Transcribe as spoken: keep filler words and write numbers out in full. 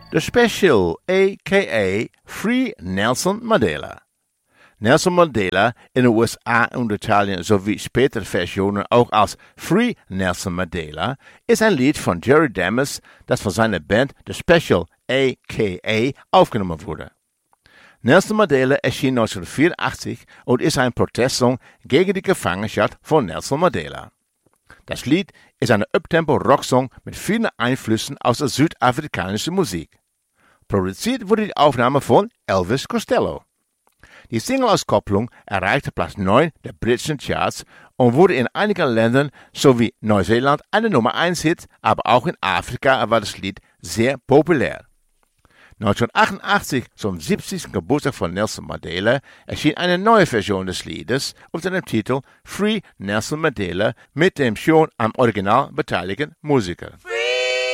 The Special, a k a. Free Nelson Mandela. Nelson Mandela in den U S A und Italien sowie spätere Versionen auch als Free Nelson Mandela ist ein Lied von Jerry Damas, das von seiner Band The Special, a k a aufgenommen wurde. Nelson Mandela erschien neunzehnhundertvierundachtzig und ist ein Protestsong gegen die Gefangenschaft von Nelson Mandela. Das Lied ist ein Uptempo-Rocksong mit vielen Einflüssen aus der südafrikanischen Musik. Produziert wurde die Aufnahme von Elvis Costello. Die Single-Auskopplung erreichte Platz neun der britischen Charts und wurde in einigen Ländern sowie Neuseeland eine Nummer eins Hit, aber auch in Afrika war das Lied sehr populär. neunzehnhundertachtundachtzig, zum siebzigsten Geburtstag von Nelson Mandela, erschien eine neue Version des Liedes unter dem Titel Free Nelson Mandela mit dem schon am Original beteiligten Musiker.